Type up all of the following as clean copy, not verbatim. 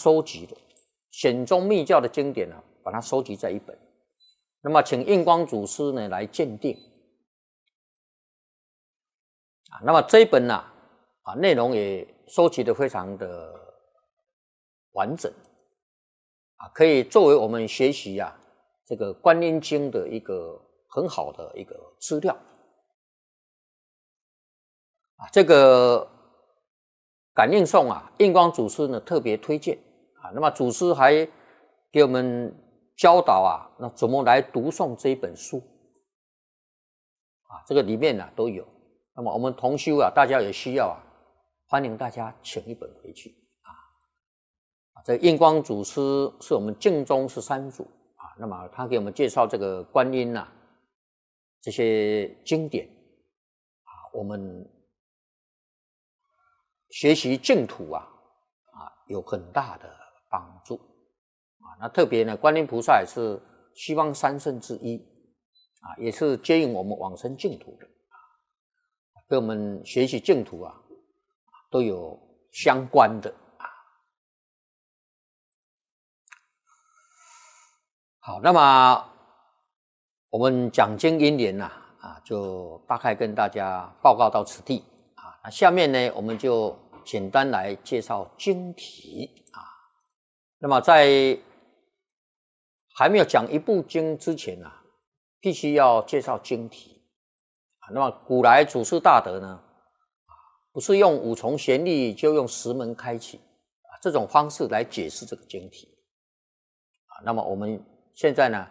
收集的显宗密教的经典啊，把它收集在一本。那么请印光祖师呢来鉴定啊。那么这一本呢内容也收集的非常的完整啊，可以作为我们学习这个观音经的一个很好的一个资料啊。这个感应颂印光祖师呢特别推荐啊。那么祖师还给我们教导那怎么来读诵这一本书啊？这个里面都有。那么我们同修大家有需要欢迎大家请一本回去啊。这印光祖师是我们净宗13祖啊。那么他给我们介绍这个观音这些经典啊，我们学习净土有很大的帮助啊。那特别呢，观音菩萨也是西方三圣之一啊，也是接引我们往生净土的啊，跟我们学习净土都有相关的啊。好，那么我们讲经因缘就大概跟大家报告到此地啊。那下面呢，我们就简单来介绍经题啊。那么在还没有讲一部经之前必须要介绍经题啊。那么古来祖师大德呢，不是用五重旋律，就用十门开启这种方式来解释这个经题啊。那么我们现在呢，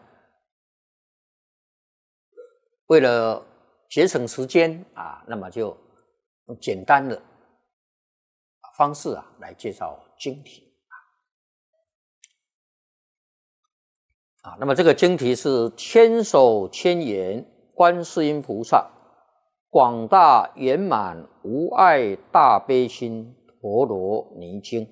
为了节省时间那么就用简单的方式来介绍经题啊。那么这个经题是千手千眼观世音菩萨广大圆满无碍大悲心陀罗尼经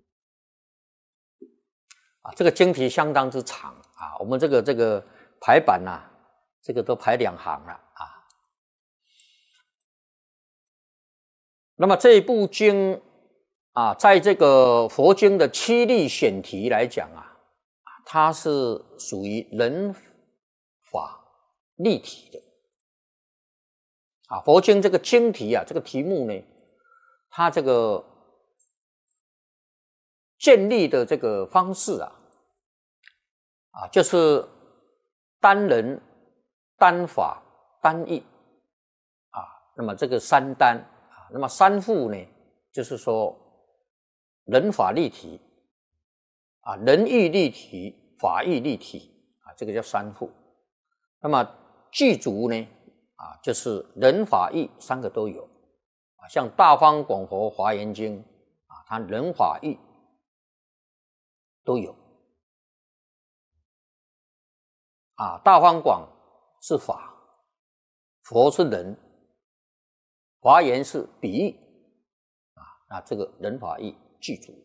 啊。这个经题相当之长啊，我们这个排版这个都排2行了啊。那么这一部经在这个佛经的7例选题来讲它是属于人法立体的啊。佛经这个经题这个题目呢，它这个建立的这个方式就是单人单法单义那么这个3单那么3复呢，就是说人法立体人义立体法义立体这个叫3复。那么具足呢就是人法义3个都有像大方广佛华严经它人法义都有大方广是法，佛是人，华严是比喻那这个人法义具足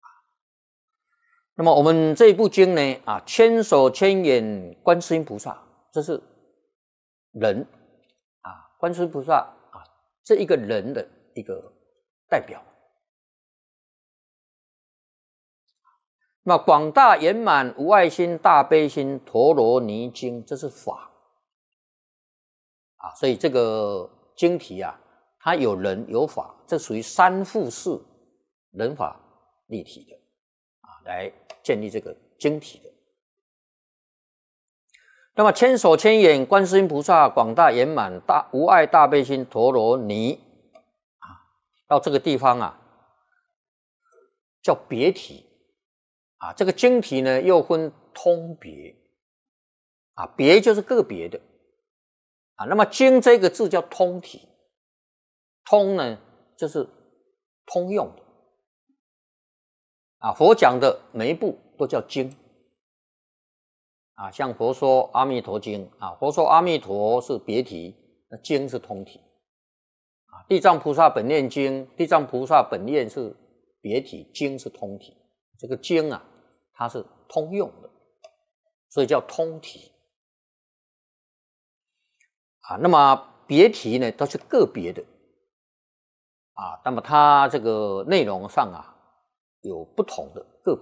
那么我们这部经呢千手千眼观世音菩萨，这是人观世音菩萨这一个人的一个代表。那么广大圆满无碍心大悲心陀罗尼经，这是法所以这个经题它有人有法，这属于3复式人法立体的来建立这个经题的。那么千手千眼观世音菩萨广大圆满无碍大悲心陀罗尼到这个地方叫别题这个经题呢又分通别别就是个别的那么经这个字叫通体，通呢就是通用的佛讲的每一部都叫经像佛说阿弥陀经佛说阿弥陀是别题，那经是通体地藏菩萨本愿经，地藏菩萨本愿是别题，经是通体。这个经它是通用的，所以叫通体那么别题呢都是个别的那么它这个内容上有不同的